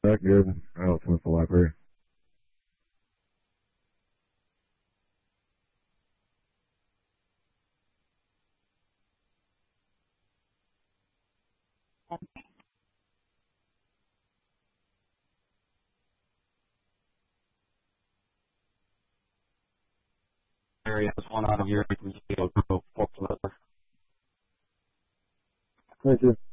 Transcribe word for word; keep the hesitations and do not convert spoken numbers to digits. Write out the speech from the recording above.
that good? Oh, it's with the library. Area is one out of your go. Thank you.